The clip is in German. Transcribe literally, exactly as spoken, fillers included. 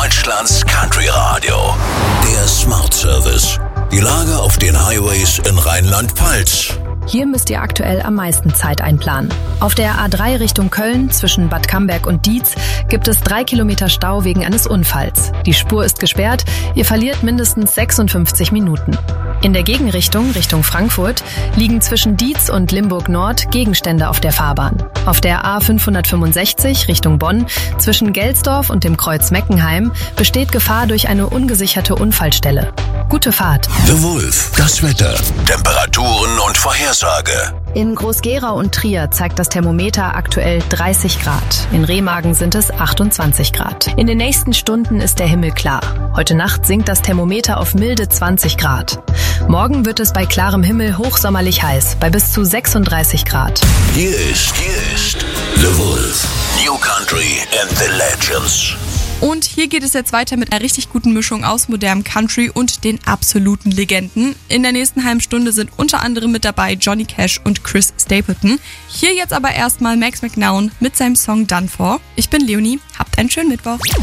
Deutschlands Country Radio. Der Smart Service. Die Lage auf den Highways in Rheinland-Pfalz. Hier müsst ihr aktuell am meisten Zeit einplanen. Auf der A drei Richtung Köln zwischen Bad Camberg und Dietz gibt es drei Kilometer Stau wegen eines Unfalls. Die Spur ist gesperrt, ihr verliert mindestens sechsundfünfzig Minuten. In der Gegenrichtung, Richtung Frankfurt, liegen zwischen Dietz und Limburg Nord Gegenstände auf der Fahrbahn. Auf der A fünfhundertfünfundsechzig Richtung Bonn zwischen Gelsdorf und dem Kreuz Meckenheim besteht Gefahr durch eine ungesicherte Unfallstelle. Gute Fahrt. The Wolf. Das Wetter. Temperaturen und Vorhersage. In Groß-Gerau und Trier zeigt das Thermometer aktuell dreißig Grad. In Remagen sind es achtundzwanzig Grad. In den nächsten Stunden ist der Himmel klar. Heute Nacht sinkt das Thermometer auf milde zwanzig Grad. Morgen wird es bei klarem Himmel hochsommerlich heiß, bei bis zu sechsunddreißig Grad. Hier ist, hier ist The Wolf. New Country and the Legends. Und hier geht es jetzt weiter mit einer richtig guten Mischung aus modernem Country und den absoluten Legenden. In der nächsten halben Stunde sind unter anderem mit dabei Johnny Cash und Chris Stapleton. Hier jetzt aber erstmal Max McNown mit seinem Song Done For. Ich bin Leonie, habt einen schönen Mittwoch.